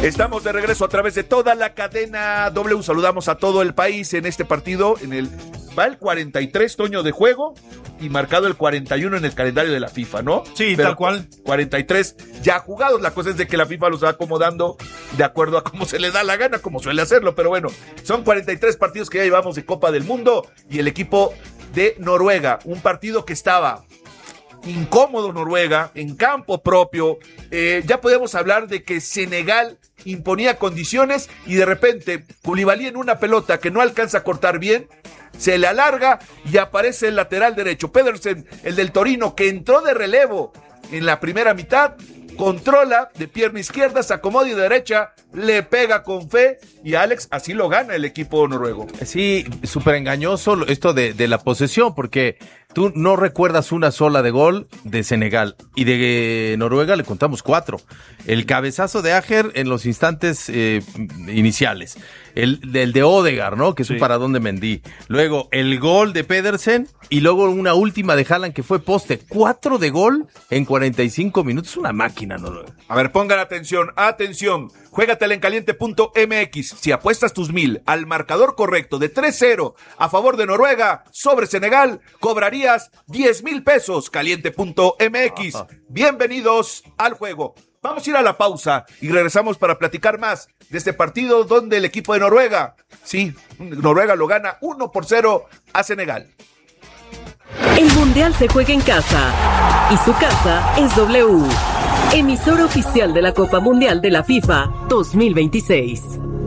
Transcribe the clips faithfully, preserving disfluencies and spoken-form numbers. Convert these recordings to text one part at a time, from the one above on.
Estamos de regreso a través de toda la cadena W. Saludamos a todo el país en este partido. En el va el cuarenta y tres, Toño, de juego y marcado el cuarenta y uno en el calendario de la FIFA, ¿no? Sí, pero tal cual. cuarenta y tres ya jugados. La cosa es de que la FIFA los va acomodando de acuerdo a cómo se le da la gana, como suele hacerlo. Pero bueno, son cuarenta y tres partidos que ya llevamos de Copa del Mundo y el equipo de Noruega. Un partido que estaba incómodo Noruega, en campo propio. Eh, ya podemos hablar de que Senegal imponía condiciones y de repente Koulibaly en una pelota que no alcanza a cortar bien, se le alarga y aparece el lateral derecho. Pedersen, el del Torino, que entró de relevo en la primera mitad, controla de pierna izquierda, se acomoda y de derecha, le pega con fe y Alex, así lo gana el equipo noruego. Sí, súper engañoso esto de, de la posesión, porque tú no recuerdas una sola de gol de Senegal y de Noruega le contamos cuatro. El cabezazo de Ajer en los instantes eh, iniciales, el, el de Odegaard, ¿no? Que es sí. un paradón de Mendy. Luego el gol de Pedersen y luego una última de Haaland que fue poste. Cuatro de gol en cuarenta y cinco minutos, una máquina, Noruega. A ver, pongan atención, atención. Juégatela en caliente punto m x. Si apuestas tus mil al marcador correcto de tres cero a favor de Noruega sobre Senegal, cobrarías diez mil pesos. caliente punto m x. Bienvenidos al juego. Vamos a ir a la pausa y regresamos para platicar más de este partido donde el equipo de Noruega, sí, Noruega lo gana uno por cero a Senegal. El Mundial se juega en casa y su casa es W. Emisora oficial de la Copa Mundial de la FIFA dos mil veintiséis.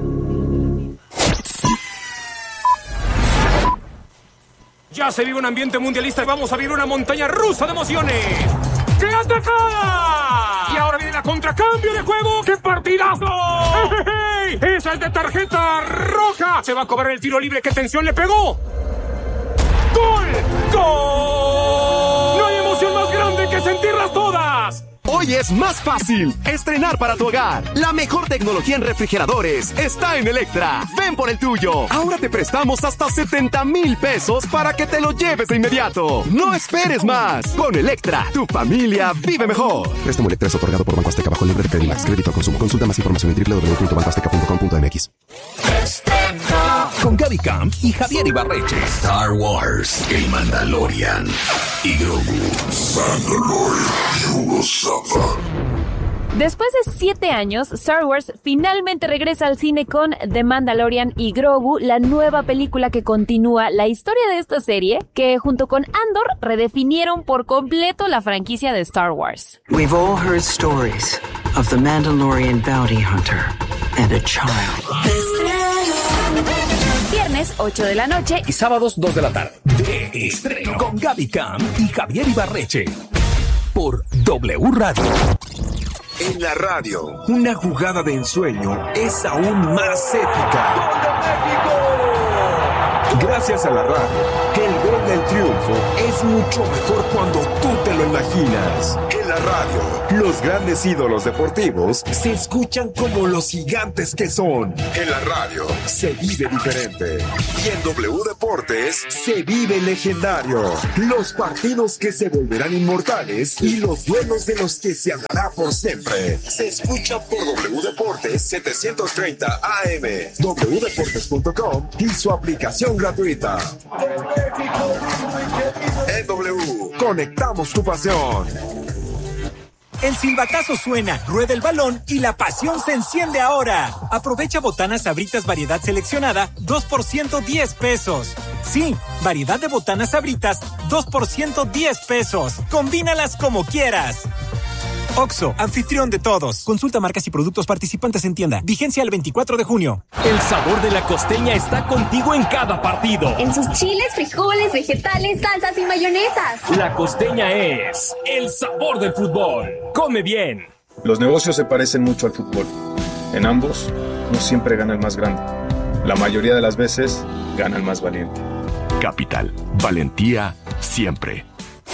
Ya se vive un ambiente mundialista y vamos a vivir una montaña rusa de emociones. ¡Qué atacada! Y ahora viene la contracambio de juego. ¡Qué partidazo! ¡Hey, hey! ¡Esa es de tarjeta roja! Se va a cobrar el tiro libre. ¡Qué tensión le pegó! ¡Gol! ¡Gol! No hay emoción más grande que sentirlas todas. Hoy es más fácil estrenar para tu hogar. La mejor tecnología en refrigeradores está en Electra. Ven por el tuyo. Ahora te prestamos hasta setenta mil pesos para que te lo lleves de inmediato. No esperes más. Con Electra, tu familia vive mejor. Préstamo Electra es otorgado por Banco Azteca bajo libre de Credimax. Crédito al consumo. Consulta más información en doble u doble u doble u punto banco azteca punto com punto m x. Con Gaby Camp y Javier Ibarreche. Star Wars, el Mandalorian y Grogu. Mandalorian, Después de siete años, Star Wars finalmente regresa al cine con The Mandalorian y Grogu, la nueva película que continúa la historia de esta serie, que junto con Andor redefinieron por completo la franquicia de Star Wars. We've all heard stories of the Mandalorian bounty hunter and a child. Viernes, ocho de la noche y sábados, dos de la tarde. De estreno con Gaby Camp y Javier Ibarreche. Por W Radio. En la radio, una jugada de ensueño es aún más épica. Gracias a la radio, el gol del triunfo es mucho mejor cuando tú te lo imaginas. En la radio, los grandes ídolos deportivos se escuchan como los gigantes que son. En la radio, se vive diferente. Y en W Deportes, se vive legendario. Los partidos que se volverán inmortales y los duelos de los que se hablará por siempre. Se escucha por W Deportes setecientos treinta A M, doble u deportes punto com y su aplicación gratuita. En W, conectamos tu pasión. El silbatazo suena, rueda el balón y la pasión se enciende ahora. Aprovecha botanas Sabritas variedad seleccionada, dos por ciento diez pesos. Sí, variedad de botanas Sabritas, dos por ciento diez pesos. Combínalas como quieras. Oxxo, anfitrión de todos. Consulta marcas y productos participantes en tienda. Vigencia el veinticuatro de junio. El sabor de la costeña está contigo en cada partido. En sus chiles, frijoles, vegetales, salsas y mayonesas. La costeña es el sabor del fútbol. Come bien. Los negocios se parecen mucho al fútbol. En ambos, no siempre gana el más grande. La mayoría de las veces, gana el más valiente. Capital, valentía siempre.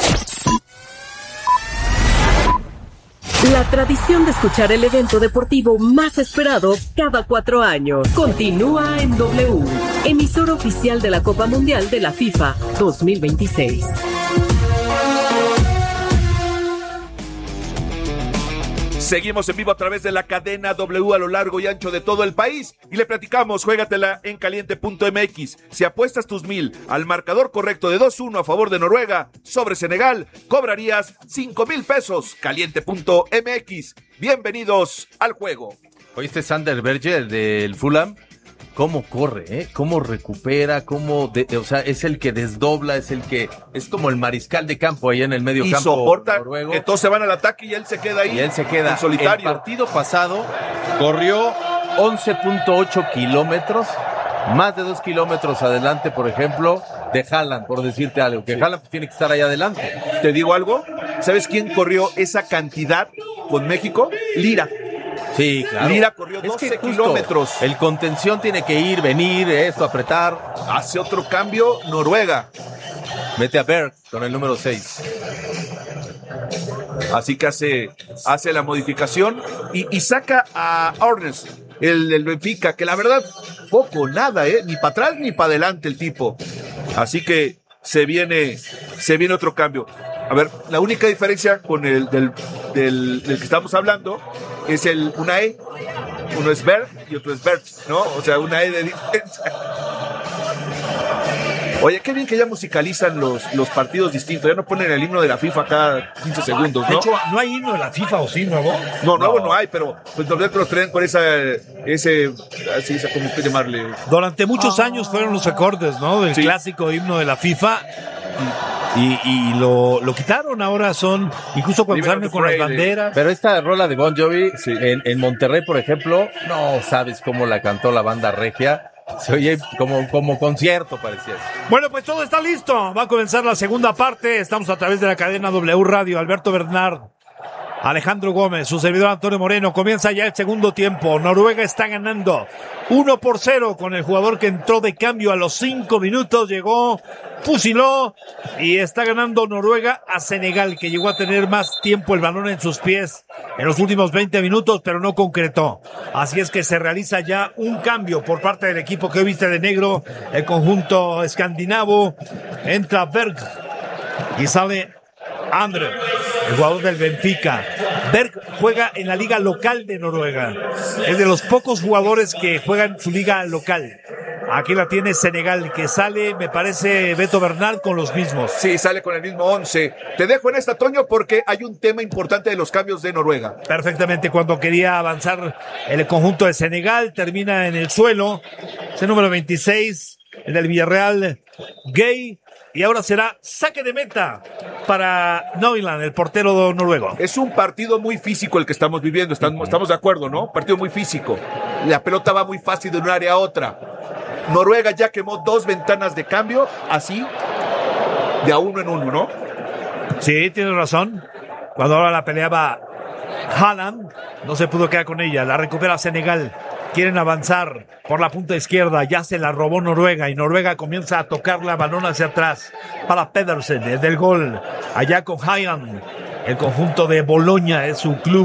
La tradición de escuchar el evento deportivo más esperado cada cuatro años continúa en W, emisora oficial de la Copa Mundial de la FIFA dos mil veintiséis. Seguimos en vivo a través de la cadena W a lo largo y ancho de todo el país y le platicamos, juégatela en caliente punto m x. Si apuestas tus mil al marcador correcto de dos uno a favor de Noruega sobre Senegal, cobrarías cinco mil pesos. caliente punto m x. Bienvenidos al juego. ¿Oíste Sander Berge, el del Fulham? Cómo corre, ¿eh? Cómo recupera, cómo, de, o sea, es el que desdobla, es el que, es como el mariscal de campo ahí en el medio y campo. Y soporta noruego. Que todos se van al ataque y él se queda ahí. Y él se queda en solitario. El partido pasado corrió once punto ocho kilómetros, más de dos kilómetros adelante, por ejemplo, de Haaland, por decirte algo, que sí. Haaland tiene que estar ahí adelante. ¿Te digo algo? ¿Sabes quién corrió esa cantidad con México? Lira. Sí, claro. Lira corrió es doce que kilómetros. El contención tiene que ir, venir, esto, apretar. Hace otro cambio Noruega. Mete a Berg con el número seis. Así que hace, hace la modificación y, y saca a Arnes, el, el Benfica, que la verdad, poco, nada, ¿eh? Ni para atrás ni para adelante el tipo. Así que se viene, se viene otro cambio. A ver, la única diferencia con el del, del, del que estamos hablando es el una E. Uno es Berg y otro es Berg, ¿no? O sea, una E de diferencia. Oye, qué bien que ya musicalizan los, los partidos distintos. Ya no ponen el himno de la FIFA cada quince segundos, ¿no? De hecho, ¿no hay himno de la FIFA o sí, nuevo? No, nuevo no, no hay, pero pues los traen con esa, ese, así, esa, ¿cómo que llamarle? Durante muchos ah. años fueron los acordes, ¿no? Del sí. clásico himno de la FIFA. Y, y lo, lo quitaron, ahora son, incluso cuando salen con las banderas. Pero esta rola de Bon Jovi, sí. en, en Monterrey, por ejemplo, no sabes cómo la cantó la banda regia. Se oye como, como concierto, parecía. Bueno, pues todo está listo. Va a comenzar la segunda parte. Estamos a través de la cadena W Radio. Alberto Bernard, Alejandro Gómez, su servidor Antonio Moreno. Comienza ya el segundo tiempo. Noruega está ganando uno por cero con el jugador que entró de cambio a los cinco minutos. Llegó, fusiló y está ganando Noruega a Senegal, que llegó a tener más tiempo el balón en sus pies en los últimos veinte minutos, pero no concretó. Así es que se realiza ya un cambio por parte del equipo que hoy viste de negro, el conjunto escandinavo. Entra Berg y sale Andre, el jugador del Benfica. Berg juega en la liga local de Noruega. Es de los pocos jugadores que juegan su liga local. Aquí la tiene Senegal, que sale, me parece, Beto Bernal con los mismos. Sí, sale con el mismo once. Te dejo en esta, Toño, porque hay un tema importante de los cambios de Noruega. Perfectamente, cuando quería avanzar el conjunto de Senegal, termina en el suelo. Es el número veintiséis, el del Villarreal, Gay. Y ahora será saque de meta para Neuland, el portero noruego. Es un partido muy físico el que estamos viviendo, estamos, estamos de acuerdo, ¿no? Partido muy físico. La pelota va muy fácil de un área a otra. Noruega ya quemó dos ventanas de cambio, así, de a uno en uno, ¿no? Sí, tienes razón. Cuando ahora la peleaba Haaland, no se pudo quedar con ella. La recupera Senegal. Quieren avanzar por la punta izquierda, ya se la robó Noruega y Noruega comienza a tocar la balón hacia atrás para Pedersen, desde el gol, allá con Hayan, el conjunto de Boloña es su club.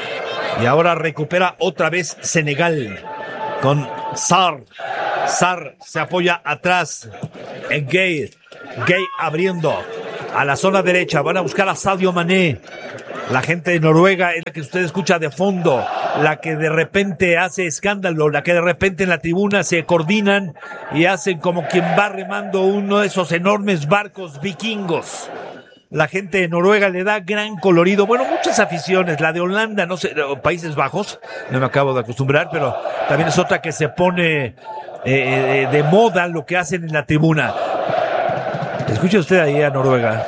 Y ahora recupera otra vez Senegal con Sarr. Sarr se apoya atrás en Gay. Gay abriendo a la zona derecha, van a buscar a Sadio Mané. La gente de Noruega es la que usted escucha de fondo, la que de repente hace escándalo, la que de repente en la tribuna se coordinan y hacen como quien va remando uno de esos enormes barcos vikingos. La gente de Noruega le da gran colorido. Bueno, muchas aficiones. La de Holanda, no sé, Países Bajos, no me acabo de acostumbrar, pero también es otra que se pone eh, de moda lo que hacen en la tribuna. Escuche usted ahí a Noruega.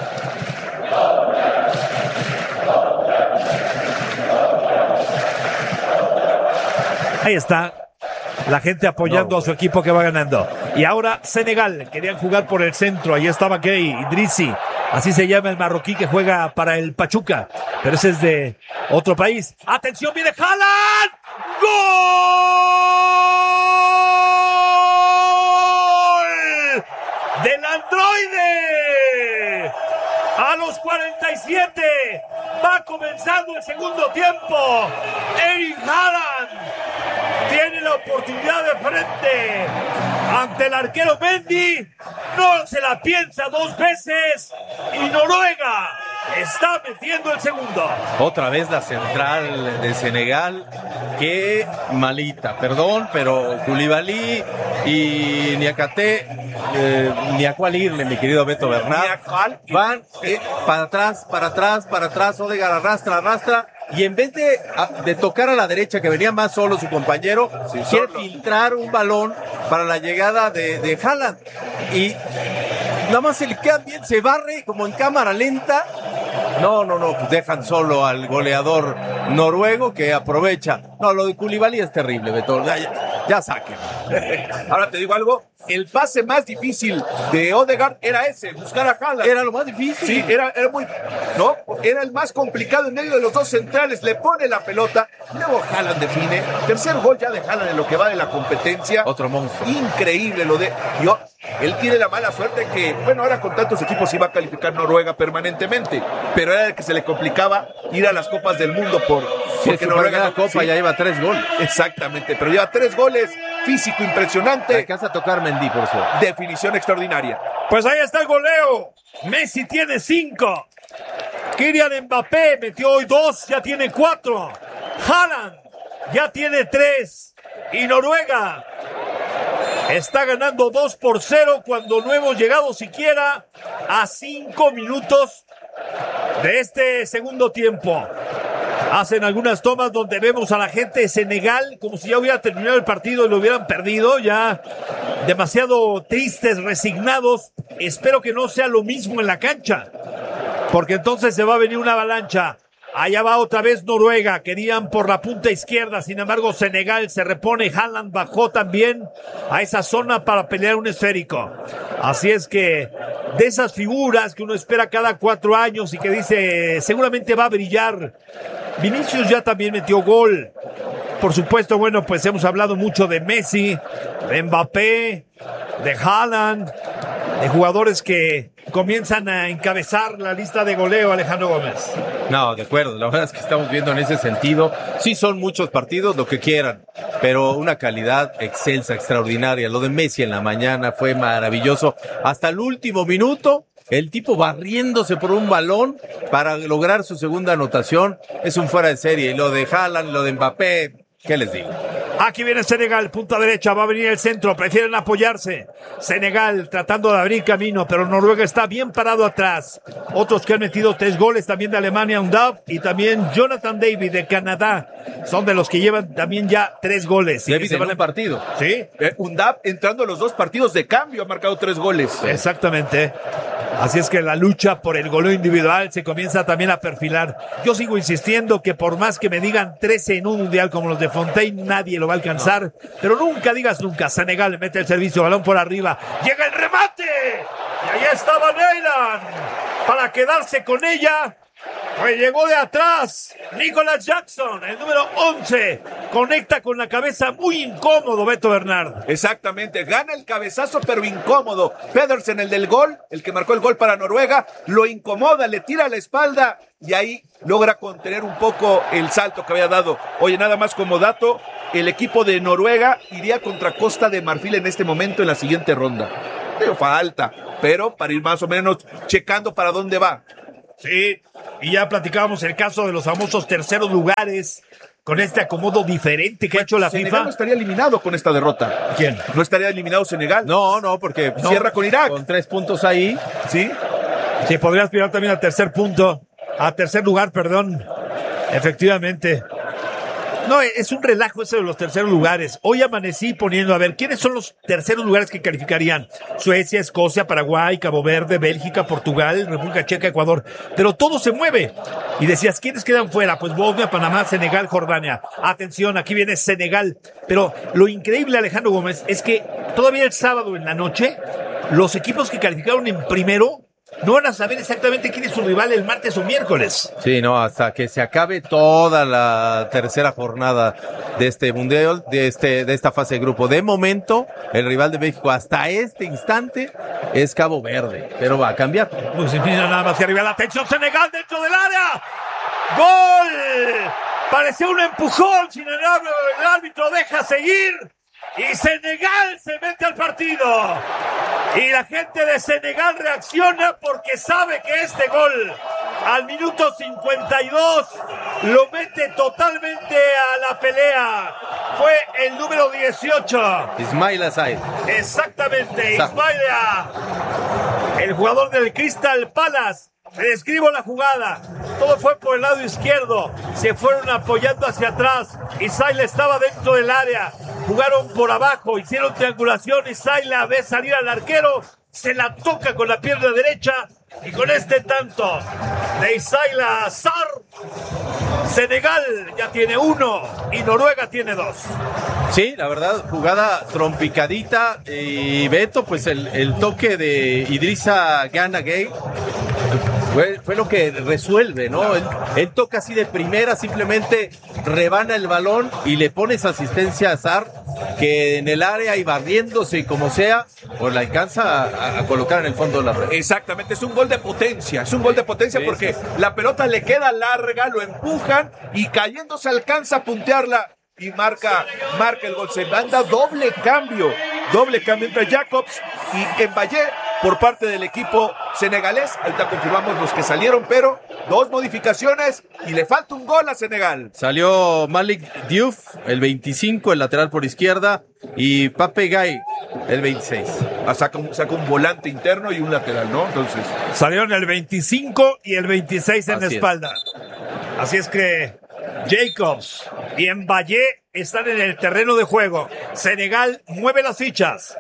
Ahí está, la gente apoyando no. a su equipo que va ganando. Y ahora Senegal, querían jugar por el centro, ahí estaba Gay, Idrissi, así se llama el marroquí que juega para el Pachuca, pero ese es de otro país. ¡Atención, viene Haaland! ¡Gol! ¡Del androide! A los cuarenta y siete va comenzando el segundo tiempo. Erling Haaland tiene la oportunidad de frente ante el arquero Mendy. No se la piensa dos veces y Noruega está metiendo el segundo. Otra vez la central de Senegal, qué malita, perdón, pero Koulibaly y Niakate, eh, ni a cuál irle, mi querido Beto Bernal, van eh, para atrás, para atrás, para atrás, Odegaard arrastra, arrastra, y en vez de, de tocar a la derecha, que venía más solo su compañero, sí, quiere solo filtrar un balón para la llegada de, de Haaland, y nada más se le queda bien, se barre como en cámara lenta. No, no, no, pues dejan solo al goleador noruego que aprovecha. No, lo de Koulibaly es terrible, Beto, ya, ya, ya saquen. Ahora te digo algo, el pase más difícil de Odegaard era ese, buscar a Haaland. Era lo más difícil. Sí, era, era muy, no, era el más complicado en medio de los dos centrales, le pone la pelota, luego Haaland define, tercer gol ya de Haaland en lo que va de la competencia. Otro monstruo. Increíble lo de, yo, él tiene la mala suerte que, bueno, ahora con tantos equipos iba a calificar Noruega permanentemente, pero era el que se le complicaba ir a las Copas del Mundo por, porque Noruega la Copa sí, ya lleva tres goles. Exactamente, pero lleva tres goles, físico impresionante. Alcanza a tocar Mendy, por eso. Definición extraordinaria. Pues ahí está el goleo. Messi tiene cinco. Kylian Mbappé metió hoy dos, ya tiene cuatro. Haaland ya tiene tres. Y Noruega está ganando dos por cero cuando no hemos llegado siquiera a cinco minutos de este segundo tiempo. Hacen algunas tomas donde vemos a la gente de Senegal como si ya hubiera terminado el partido y lo hubieran perdido, ya demasiado tristes, resignados. Espero que no sea lo mismo en la cancha, porque entonces se va a venir una avalancha. Allá va otra vez Noruega, querían por la punta izquierda, sin embargo Senegal se repone, Haaland bajó también a esa zona para pelear un esférico. Así es que de esas figuras que uno espera cada cuatro años y que dice seguramente va a brillar, Vinicius ya también metió gol. Por supuesto, bueno, pues hemos hablado mucho de Messi, de Mbappé, de Haaland, de jugadores que comienzan a encabezar la lista de goleo, Alejandro Gómez. No, de acuerdo, la verdad es que estamos viendo en ese sentido, sí son muchos partidos, lo que quieran, pero una calidad excelsa, extraordinaria. Lo de Messi en la mañana fue maravilloso, hasta el último minuto, el tipo barriéndose por un balón para lograr su segunda anotación, es un fuera de serie. Y lo de Haaland, lo de Mbappé, ¿qué les digo? Aquí viene Senegal, punta derecha, va a venir el centro, prefieren apoyarse. Senegal tratando de abrir camino, pero Noruega está bien parado atrás. Otros que han metido tres goles también de Alemania, Undaf, y también Jonathan David de Canadá. Son de los que llevan también ya tres goles. David se van en partido. Sí. Eh, Undaf entrando a los dos partidos de cambio, ha marcado tres goles. Exactamente. Así es que la lucha por el goleo individual se comienza también a perfilar. Yo sigo insistiendo que por más que me digan trece en un mundial como los de Fontaine, nadie lo va a alcanzar. No. Pero nunca digas nunca. Senegal mete el servicio, balón por arriba. Llega el remate. Y ahí estaba Neyland para quedarse con ella. Pues llegó de atrás Nicolas Jackson, el número once, conecta con la cabeza, muy incómodo Beto Bernard. Exactamente, gana el cabezazo pero incómodo. Pedersen, el del gol, el que marcó el gol para Noruega, lo incomoda, le tira la espalda y ahí logra contener un poco el salto que había dado. Oye, nada más como dato, el equipo de Noruega iría contra Costa de Marfil en este momento en la siguiente ronda. Pero falta, pero para ir más o menos checando para dónde va. Sí, y ya platicábamos el caso de los famosos terceros lugares con este acomodo diferente que ha hecho la Senegal FIFA. No estaría eliminado con esta derrota. ¿Quién? ¿No estaría eliminado Senegal? No, no, porque no, cierra con Irak. Con tres puntos ahí. Sí. Sí, podría aspirar también al tercer punto, a tercer lugar, perdón. Efectivamente. No, es un relajo eso de los terceros lugares. Hoy amanecí poniendo, a ver, ¿quiénes son los terceros lugares que calificarían? Suecia, Escocia, Paraguay, Cabo Verde, Bélgica, Portugal, República Checa, Ecuador. Pero todo se mueve. Y decías, ¿quiénes quedan fuera? Pues Bosnia, Panamá, Senegal, Jordania. Atención, aquí viene Senegal. Pero lo increíble, Alejandro Gómez, es que todavía el sábado en la noche, los equipos que calificaron en primero no van a saber exactamente quién es su rival el martes o miércoles. Sí, no, hasta que se acabe toda la tercera jornada de este mundial, de este, de esta fase de grupo. De momento, el rival de México hasta este instante es Cabo Verde, pero va a cambiar. Pues mira nada más hacia arriba, la atención, Senegal dentro del área. ¡Gol! Parecía un empujón, sin embargo, el árbitro deja seguir. Y Senegal se mete al partido. Y la gente de Senegal reacciona porque sabe que este gol al minuto cincuenta y dos lo mete totalmente a la pelea. Fue el número dieciocho. Ismaila Said. Exactamente, Ismaila, el jugador del Crystal Palace. Le describo la jugada. Todo fue por el lado izquierdo. Se fueron apoyando hacia atrás. Ismaila estaba dentro del área. Jugaron por abajo. Hicieron triangulación. Ismaila ve salir al arquero. Se la toca con la pierna derecha. Y con este tanto de Ismaila Sarr, Senegal ya tiene uno y Noruega tiene dos. Sí, la verdad, jugada trompicadita. Y Beto, pues el, el toque de Idrissa Gana Gueye Fue, fue lo que resuelve, ¿no? Él, él toca así de primera, simplemente rebana el balón y le pone esa asistencia a Sarr, que en el área y barriéndose y como sea, pues la alcanza a, a colocar en el fondo de la red. Exactamente, es un gol de potencia, es un gol de potencia sí, porque sí. La pelota le queda larga, lo empujan y cayéndose alcanza a puntearla y marca, marca el gol. Se manda doble cambio, doble cambio entre Jacobs y Mbaye por parte del equipo senegalés. Ahorita confirmamos los que salieron, pero dos modificaciones y le falta un gol a Senegal. Salió Malik Diouf, el veinticinco, el lateral por izquierda, y Pape Gueye, el veintiséis. Ah, saca, un, saca un volante interno y un lateral, ¿no? Entonces salieron el veinticinco y el veintiséis en la espalda. Es. Así es que Jacobs y Mbaye están en el terreno de juego. Senegal mueve las fichas.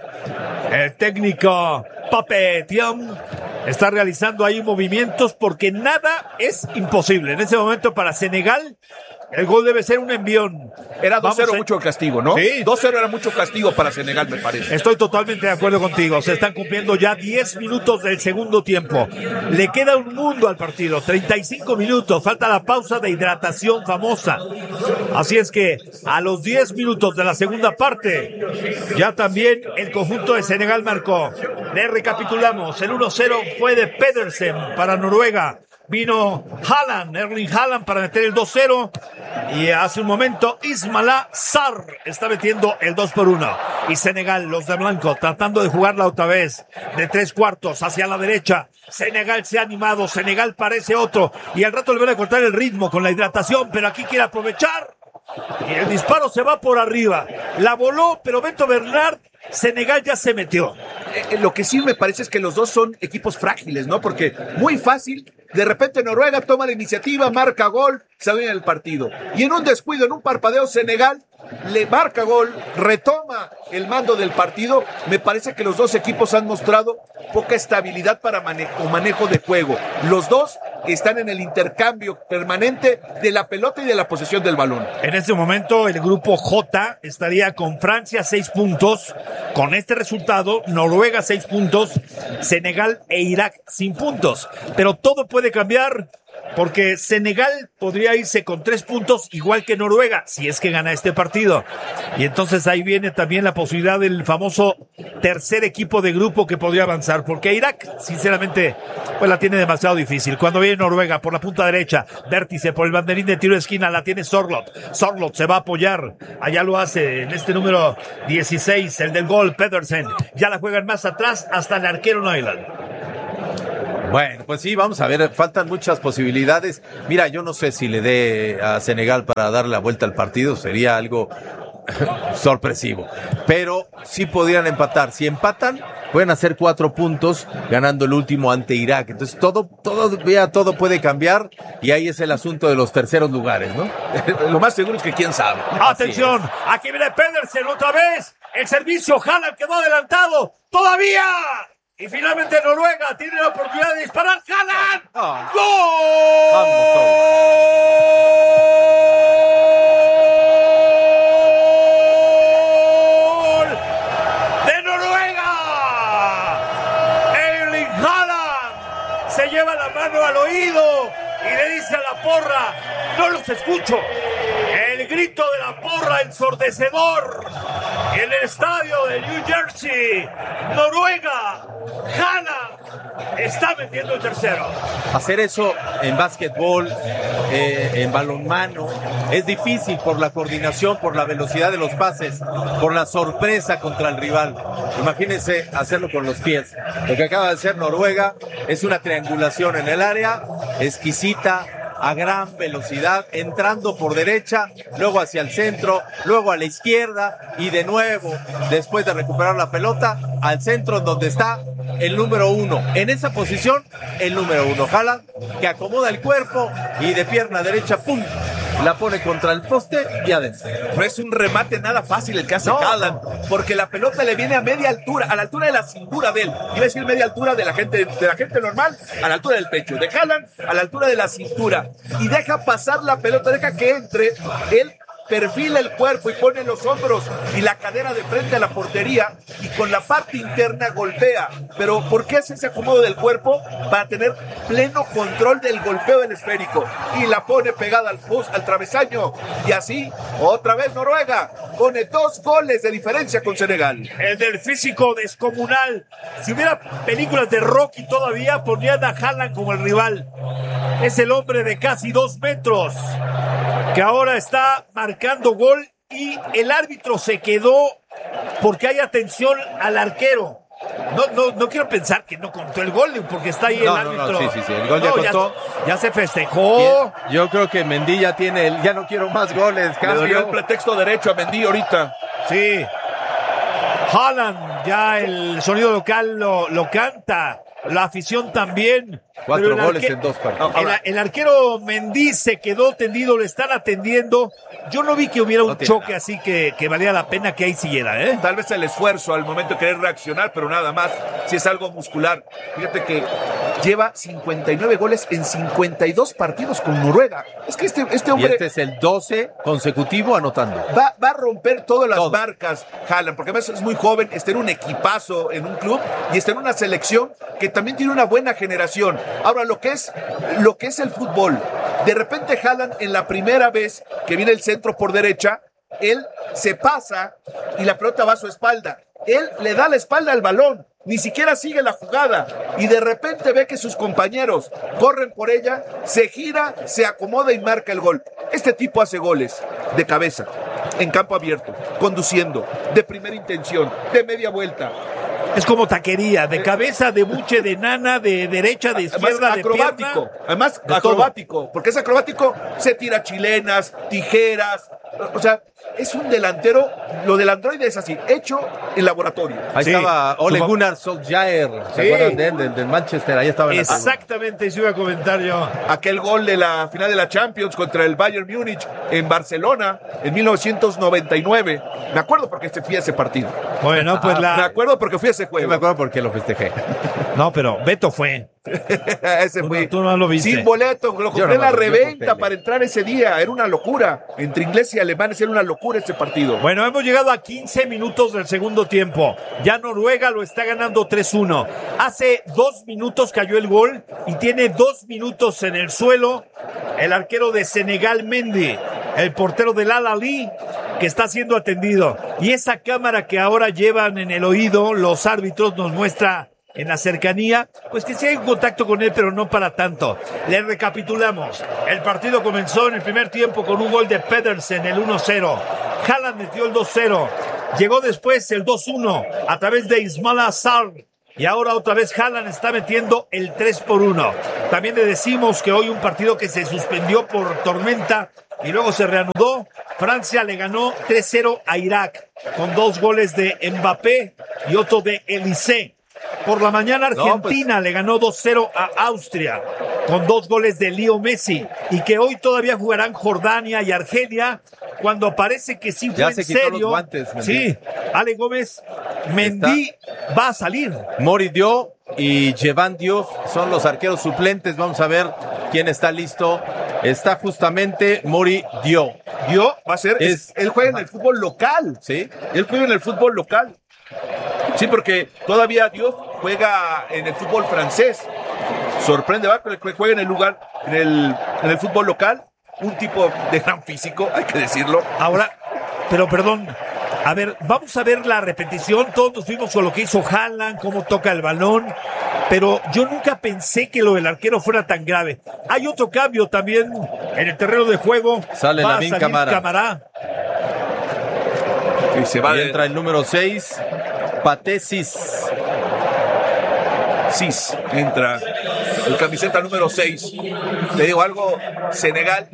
El técnico Pape Thiam está realizando ahí movimientos porque nada es imposible. En ese momento para Senegal el gol debe ser un envión. Era dos cero a... mucho castigo, ¿no? Sí. dos cero era mucho castigo para Senegal, me parece. Estoy totalmente de acuerdo contigo. Se están cumpliendo ya diez minutos del segundo tiempo. Le queda un mundo al partido. treinta y cinco minutos. Falta la pausa de hidratación famosa. Así es que a los diez minutos de la segunda parte, ya también el conjunto de Senegal marcó. Le recapitulamos. El uno cero fue de Pedersen para Noruega. Vino Haaland, Erling Haaland para meter el dos cero y hace un momento Ismaila Sarr está metiendo el dos por uno y Senegal, los de blanco, tratando de jugarla otra vez de tres cuartos hacia la derecha. Senegal se ha animado, Senegal parece otro y al rato le van a cortar el ritmo con la hidratación, pero aquí quiere aprovechar y el disparo se va por arriba. La voló, pero Beto Bernard, Senegal ya se metió. Eh, lo que sí me parece es que los dos son equipos frágiles, ¿no? Porque muy fácil, de repente Noruega toma la iniciativa, marca gol, se viene el partido. Y en un descuido, en un parpadeo, Senegal le marca gol, retoma el mando del partido. Me parece que los dos equipos han mostrado poca estabilidad para manejo, manejo de juego. Los dos están en el intercambio permanente de la pelota y de la posesión del balón. En este momento el grupo J estaría con Francia seis puntos. Con este resultado, Noruega seis puntos, Senegal e Irak sin puntos. Pero todo puede cambiar porque Senegal podría irse con tres puntos igual que Noruega si es que gana este partido. Y entonces ahí viene también la posibilidad del famoso tercer equipo de grupo que podría avanzar, porque Irak sinceramente pues la tiene demasiado difícil. Cuando viene Noruega por la punta derecha, vértice por el banderín de tiro de esquina, la tiene Sorloth. Sorloth se va a apoyar, allá lo hace en este número dieciséis, el del gol, Pedersen. Ya la juegan más atrás hasta el arquero Nyland. Bueno, pues sí, vamos a ver, faltan muchas posibilidades. Mira, yo no sé si le dé a Senegal para darle la vuelta al partido, sería algo sorpresivo. Pero sí podrían empatar. Si empatan, pueden hacer cuatro puntos ganando el último ante Irak. Entonces todo, todo, vea, todo puede cambiar y ahí es el asunto de los terceros lugares, ¿no? Lo más seguro es que quién sabe. Atención, aquí viene Pedersen otra vez. El servicio, Haaland quedó adelantado. ¡Todavía! Y finalmente Noruega tiene la oportunidad de disparar. ¡Haaland! Oh. ¡Gol! ¡De Noruega! Erling Haaland se lleva la mano al oído y le dice a la porra: no los escucho. El grito de la porra ensordecedor en el estadio de New Jersey. Noruega, Haaland, está metiendo el tercero. Hacer eso en básquetbol, eh, en balonmano, es difícil por la coordinación, por la velocidad de los pases, por la sorpresa contra el rival. Imagínense hacerlo con los pies. Lo que acaba de hacer Noruega es una triangulación en el área, exquisita, a gran velocidad, entrando por derecha, luego hacia el centro, luego a la izquierda y de nuevo, después de recuperar la pelota, al centro donde está el número uno. En esa posición, el número uno. Haaland, que acomoda el cuerpo y de pierna derecha, ¡pum!, la pone contra el poste y adentro. No es un remate nada fácil el que hace no, Haaland, porque la pelota le viene a media altura, a la altura de la cintura de él. Iba a decir media altura de la gente, de la gente normal, a la altura del pecho. De Haaland a la altura de la cintura. Y deja pasar la pelota, deja que entre. Él perfila el cuerpo y pone los hombros y la cadera de frente a la portería y con la parte interna golpea. Pero ¿por qué hace ese acomodo del cuerpo? Para tener pleno control del golpeo del esférico y la pone pegada al post, al travesaño, y así otra vez Noruega pone dos goles de diferencia con Senegal. El del físico descomunal. Si hubiera películas de Rocky todavía, pondrían a Haaland como el rival. Es el hombre de casi dos metros que ahora está marcando gol y el árbitro se quedó porque hay atención al arquero. No, no, no quiero pensar que no contó el gol porque está ahí no, el árbitro. No, no, sí, sí, sí, el gol ya no, contó. Ya, ya se festejó. Yo creo que Mendy ya tiene el, ya no quiero más goles. Le dio el pretexto derecho a Mendy ahorita. Sí. Haaland, ya el sonido local lo, lo canta. La afición también. Cuatro goles arque- en dos partidos. El, el arquero Mendy se quedó tendido, le están atendiendo. Yo no vi que hubiera un no choque nada. Así que, que valía la pena que ahí siguiera, ¿eh? Tal vez el esfuerzo al momento de querer reaccionar, pero nada más, si es algo muscular. Fíjate que lleva cincuenta y nueve goles en cincuenta y dos partidos con Noruega. Es que este, este hombre... Y este es el doce consecutivo anotando. Va, va a romper todas las Todo. marcas, Haaland, porque además es muy joven, está en un equipazo, en un club, y está en una selección que también tiene una buena generación. Ahora, lo que es, lo que es el fútbol, de repente Haaland en la primera vez que viene el centro por derecha, él se pasa y la pelota va a su espalda. Él le da la espalda al balón, ni siquiera sigue la jugada y de repente ve que sus compañeros corren por ella, se gira, se acomoda y marca el gol. Este tipo hace goles de cabeza, en campo abierto, conduciendo, de primera intención, de media vuelta. Es como taquería, de cabeza, de buche, de nana, de derecha, de izquierda, además, acrobático, de pierna. Además, acrobático, todo. Porque es acrobático, se tira chilenas, tijeras, o sea, es un delantero, lo del androide es así, hecho en laboratorio. Ahí sí. estaba Ole Supo- Gunnar Solskjaer, ¿se Sí. acuerdan de él, del, del Manchester? Ahí estaba en Exactamente, eso iba a comentar yo. Aquel gol de la final de la Champions contra el Bayern Múnich en Barcelona en mil novecientos noventa y nueve. Me acuerdo porque fui a ese partido. Bueno, pues Ah, la... Me acuerdo porque fui a ese juego. Yo me acuerdo porque lo festejé. No, pero Beto fue. Ese Tú fue. no- tú no lo viste. Sin boleto, lo compré Yo no en la lo vi, yo reventa por tele. para entrar ese día. Era una locura. Entre ingleses y alemanes era una locura ese partido. Bueno, hemos llegado a quince minutos del segundo tiempo. Ya Noruega lo está ganando tres uno. Hace dos minutos cayó el gol y tiene dos minutos en el suelo el arquero de Senegal, Mendy, el portero del Al-Ahly, que está siendo atendido. Y esa cámara que ahora llevan en el oído los árbitros nos muestra en la cercanía, pues que sí hay un contacto con él, pero no para tanto. Le recapitulamos. El partido comenzó en el primer tiempo con un gol de Pedersen, el uno cero. Haaland metió el dos cero. Llegó después el dos uno a través de Ismail Sarr. Y ahora otra vez Haaland está metiendo el tres por uno. También le decimos que hoy un partido que se suspendió por tormenta y luego se reanudó. Francia le ganó tres cero a Irak con dos goles de Mbappé y otro de Elise. Por la mañana Argentina no, pues... le ganó dos cero a Austria con dos goles de Leo Messi y que hoy todavía jugarán Jordania y Argelia cuando parece que sí fue ya en se quitó serio. Los guantes, Mendy. Sí, Ale Gómez, Mendy Está. va a salir. Mori Dio y Jevan Diouf son los arqueros suplentes. Vamos a ver quién está listo. Está justamente Mori Dio. Dio va a ser, es, él juega en el fútbol local. Sí. Él juega en el fútbol local. Sí, porque todavía Dios juega en el fútbol francés. Sorprende, ¿va? Que juega en el lugar, en el, en el fútbol local. Un tipo de gran físico, hay que decirlo. Ahora, pero perdón, a ver, vamos a ver la repetición. Todos nos fuimos con lo que hizo Haaland, cómo toca el balón. pero yo nunca pensé que lo del arquero fuera tan grave. Hay otro cambio también en el terreno de juego. Sale Va Lamin a salir Camara. Camara. Y se va y de... entra el número seis, Patesis. Cis, entra el camiseta número seis. Te digo algo, Senegal,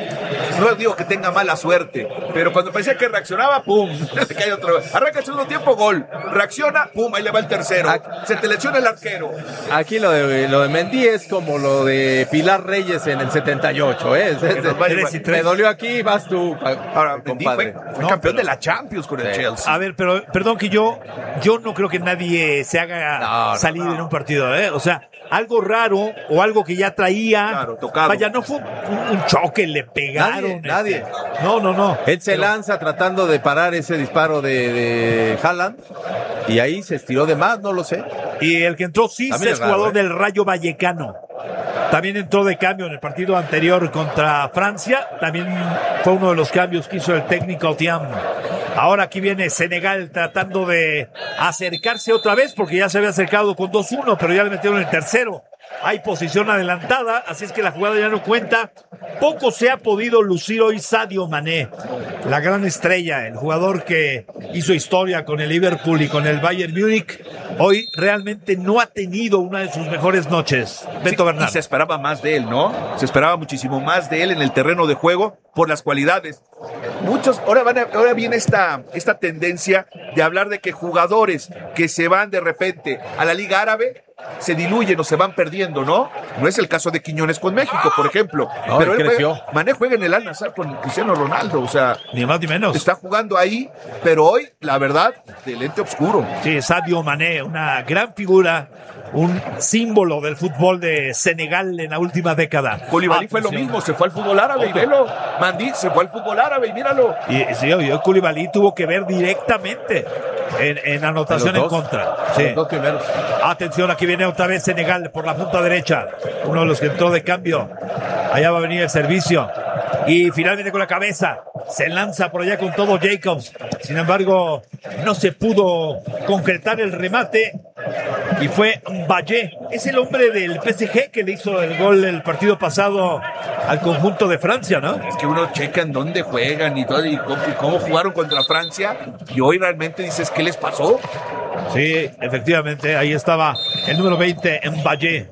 no digo que tenga mala suerte, pero cuando parecía que reaccionaba, pum, le cae otro. Arranca el segundo tiempo, gol. Reacciona, pum, ahí le va el tercero. Se te lesiona el arquero. Aquí lo de, lo de Mendy es como lo de Pilar Reyes en el setenta y ocho, ¿eh? Es, es, es, es, me dolió aquí, vas tú. Ahora, Mendy fue, fue no, campeón pero, de la Champions con el sí. Chelsea. A ver, pero perdón que yo, yo no creo que nadie se haga no, salir no, no. en un partido. ¿Eh? O sea, algo raro o algo que ya traía. Claro, tocado. Vaya, no fue un, un choque, le pegaron. Nadie, nadie. No, no, no. Él se Pero... lanza tratando de parar ese disparo de, de Haaland y ahí se estiró de más, no lo sé. Y el que entró sí es, es jugador ¿eh? del Rayo Vallecano. También entró de cambio en el partido anterior contra Francia. También fue uno de los cambios que hizo el técnico Thiam. Ahora aquí viene Senegal tratando de acercarse otra vez porque ya se había acercado con dos uno, pero ya le metieron el tercero. Hay posición adelantada, así es que la jugada ya no cuenta. Poco se ha podido lucir hoy Sadio Mané, la gran estrella, el jugador que hizo historia con el Liverpool y con el Bayern Múnich. Hoy realmente no ha tenido una de sus mejores noches. Beto sí, Bernal. Y se esperaba más de él, ¿no? Se esperaba muchísimo más de él en el terreno de juego por las cualidades. Muchos, ahora, van a, ahora viene esta, esta tendencia de hablar de que jugadores que se van de repente a la Liga Árabe se diluyen o se van perdiendo, ¿no? No es el caso de Quiñones con México, por ejemplo. No, pero él creció. Juega, Mané juega en el Al Nassr con Cristiano Ronaldo, o sea, ni más ni menos. Está jugando ahí, pero hoy, la verdad, de lente oscuro. Sí, Sadio Mané, una gran figura, un símbolo del fútbol de Senegal en la última década. Koulibaly ah, fue lo mismo, se fue al fútbol árabe y velo. Mendy se fue al fútbol árabe y míralo. Y sí, yo Koulibaly tuvo que ver directamente en, en anotación en contra. Sí. Los dos primeros. Atención, aquí viene otra vez Senegal por la punta derecha. Uno de los que entró de cambio. Allá va a venir el servicio. Y finalmente con la cabeza se lanza por allá con todo Jacobs. Sin embargo, no se pudo concretar el remate. Y fue Mbappé. Es el hombre del P S G que le hizo el gol el partido pasado al conjunto de Francia, ¿no? Es que uno checa en dónde juegan y todo, y cómo, y cómo jugaron contra Francia. Y hoy realmente dices, ¿qué les pasó? Sí, efectivamente, ahí estaba el número veinte, Mbappé.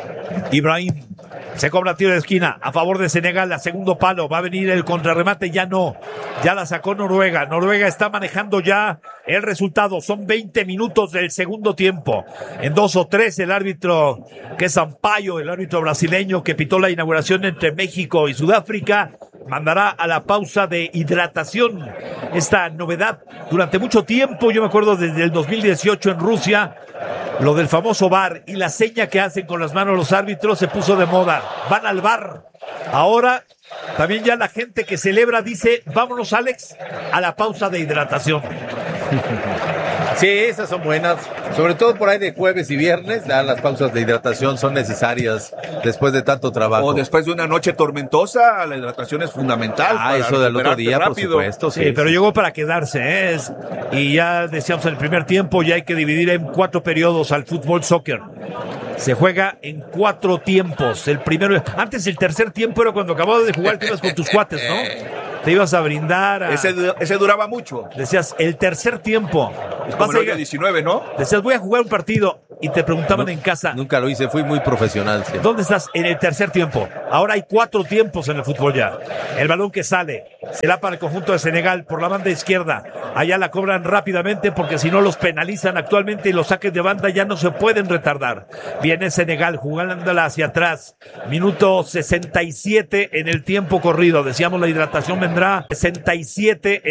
Ibrahim se cobra tiro de esquina a favor de Senegal, a segundo palo, va a venir el contrarremate, ya no, ya la sacó Noruega, Noruega está manejando ya el resultado, son veinte minutos del segundo tiempo, en dos o tres el árbitro que es Sampaio, el árbitro brasileño que pitó la inauguración entre México y Sudáfrica, mandará a la pausa de hidratación, esta novedad durante mucho tiempo, yo me acuerdo desde el dos mil dieciocho en Rusia, lo del famoso V A R y la seña que hacen con las manos los árbitros se puso de moda. Van al V A R. Ahora también ya la gente que celebra dice, vámonos Alex, a la pausa de hidratación. Sí, esas son buenas. Sobre todo por ahí de jueves y viernes, ya las pausas de hidratación son necesarias después de tanto trabajo. O después de una noche tormentosa, la hidratación es fundamental. Ah, eso del otro día, rápido. Por supuesto. Sí, sí, pero llegó para quedarse, ¿eh? Y ya decíamos en el primer tiempo, ya hay que dividir en cuatro periodos al fútbol soccer. Se juega en cuatro tiempos. El primero, antes el tercer tiempo era cuando acababas de jugar, te ibas con tus cuates, ¿no? Te ibas a brindar. A... Ese, ese duraba mucho. Decías, el tercer tiempo. Es como el diecinueve, ¿no? Decías, voy a jugar un partido. Y te preguntaban no, en casa. Nunca lo hice, fui muy profesional. Siempre. ¿Dónde estás? En el tercer tiempo. Ahora hay cuatro tiempos en el fútbol ya. El balón que sale será para el conjunto de Senegal por la banda izquierda. Allá la cobran rápidamente porque si no los penalizan actualmente y los saques de banda ya no se pueden retardar. Viene Senegal jugándola hacia atrás. Minuto sesenta y siete en el tiempo corrido. Decíamos la hidratación vendrá sesenta y siete